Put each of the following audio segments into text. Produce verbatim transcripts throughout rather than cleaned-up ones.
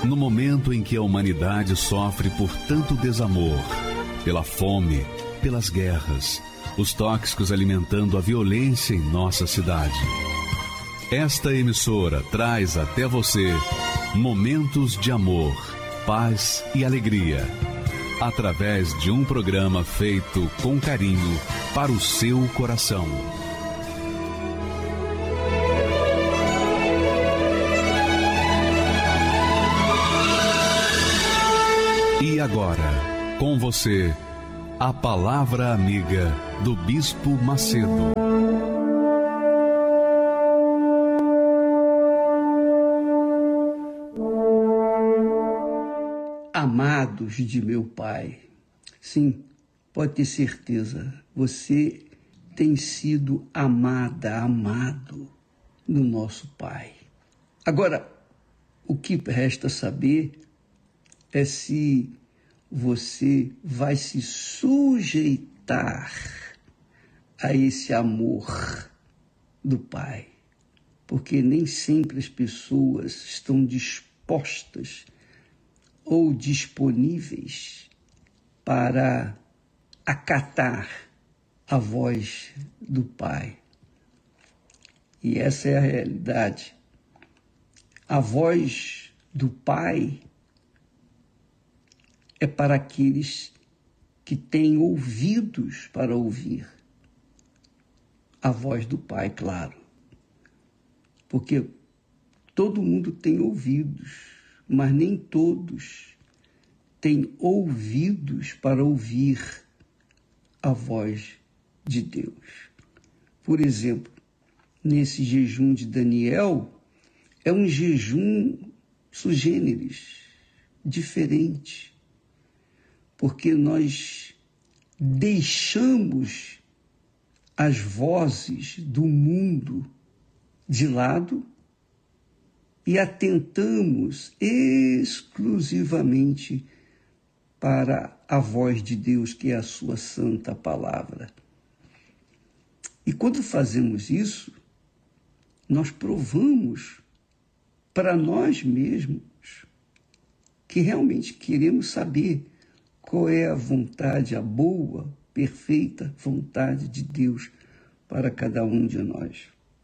No momento em que a humanidade sofre por tanto desamor, pela fome, pelas guerras, os tóxicos alimentando a violência em nossa cidade. Esta emissora traz até você momentos de amor, paz e alegria, através de um programa feito com carinho para o seu coração. E agora, com você, a Palavra Amiga do Bispo Macedo. Amados de meu Pai, sim, pode ter certeza, você tem sido amada, amado no nosso Pai. Agora, o que resta saber é se você vai se sujeitar a esse amor do Pai, porque nem sempre as pessoas estão dispostas ou disponíveis para acatar a voz do Pai. E essa é a realidade. A voz do Pai é para aqueles que têm ouvidos para ouvir a voz do Pai, claro. Porque todo mundo tem ouvidos, mas nem todos têm ouvidos para ouvir a voz de Deus. Por exemplo, nesse jejum de Daniel, é um jejum sui generis, diferente, porque nós deixamos as vozes do mundo de lado e atentamos exclusivamente para a voz de Deus, que é a sua santa palavra. E quando fazemos isso, nós provamos para nós mesmos que realmente queremos saber qual é a vontade, a boa, perfeita vontade de Deus para cada um de nós.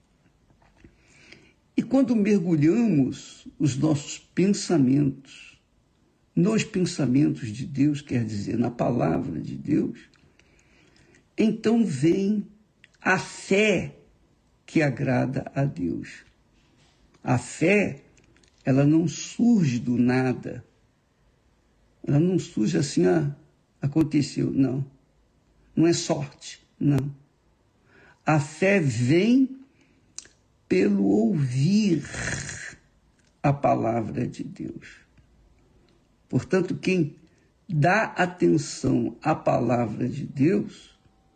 E quando mergulhamos os nossos pensamentos nos pensamentos de Deus, quer dizer, na palavra de Deus, então vem a fé que agrada a Deus. A fé, ela não surge do nada. Ela não surge assim, ah, aconteceu, não. Não é sorte, não. A fé vem pelo ouvir a palavra de Deus. Portanto, quem dá atenção à palavra de Deus,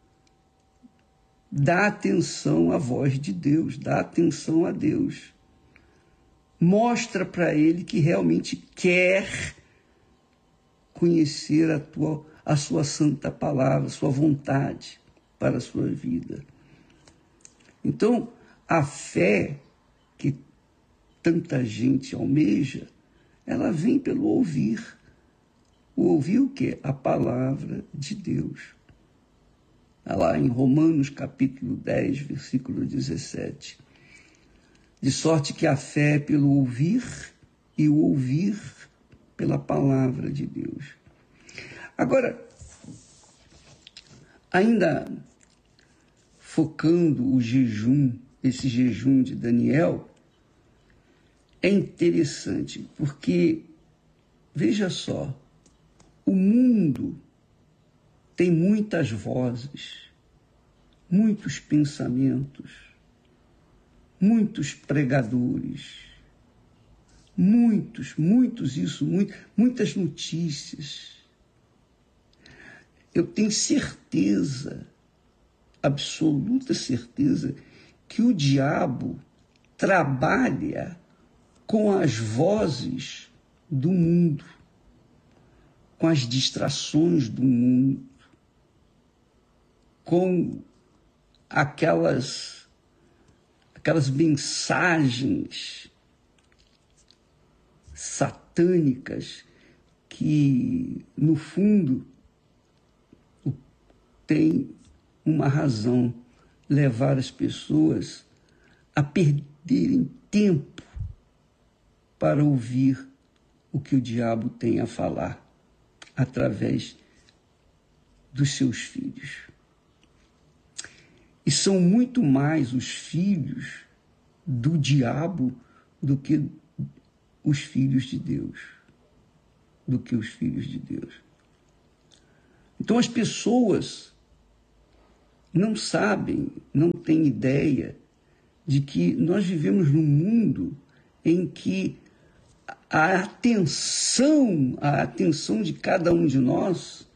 dá atenção à voz de Deus, dá atenção a Deus. Mostra para ele que realmente quer conhecer a, tua, a sua santa palavra, a sua vontade para a sua vida. Então, a fé que tanta gente almeja, ela vem pelo ouvir. O ouvir o quê? A palavra de Deus. Está lá em Romanos capítulo dez, versículo dezessete. De sorte que a fé é pelo ouvir e o ouvir pela palavra de Deus. Agora, ainda focando o jejum, esse jejum de Daniel, é interessante, porque, veja só, o mundo tem muitas vozes, muitos pensamentos, muitos pregadores, muitos, muitos isso, muito, muitas notícias. Eu tenho certeza, absoluta certeza, que o diabo trabalha com as vozes do mundo, com as distrações do mundo, com aquelas, aquelas mensagens satânicas que, no fundo, tem uma razão: levar as pessoas a perderem tempo para ouvir o que o diabo tem a falar através dos seus filhos. E são muito mais os filhos do diabo do que os filhos de Deus. Do que os filhos de Deus. Então as pessoas não sabem, não têm ideia de que nós vivemos num mundo em que a atenção, a atenção de cada um de nós